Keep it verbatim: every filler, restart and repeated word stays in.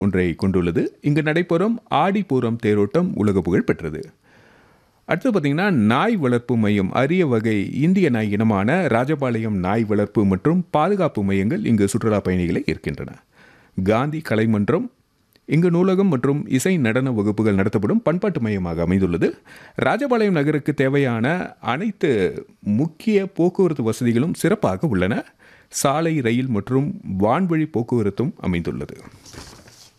ஒன்றை கொண்டுள்ளது. இங்கு நடைபெறும் ஆடிப்பூரம் தேரோட்டம் உலக புகழ் பெற்றது. அடுத்து பார்த்தீங்கன்னா நாய் வளர்ப்பு மையம். அரிய வகை இந்திய நாய் இனமான ராஜபாளையம் நாய் வளர்ப்பு மற்றும் பாதுகாப்பு மையங்கள் இங்கு சுற்றுலா பயணிகளை ஈர்க்கின்றன. காந்தி கலைமன்றம் இங்கு நூலகம் மற்றும் இசை நடன வகுப்புகள் நடத்தப்படும் பண்பாட்டு மையமாக அமைந்துள்ளது. ராஜபாளையம் நகருக்கு தேவையான அனைத்து முக்கிய போக்குவரத்து வசதிகளும் சிறப்பாக உள்ளன. சாலை, ரயில் மற்றும் வான்வழி போக்குவரத்தும் அமைந்துள்ளது.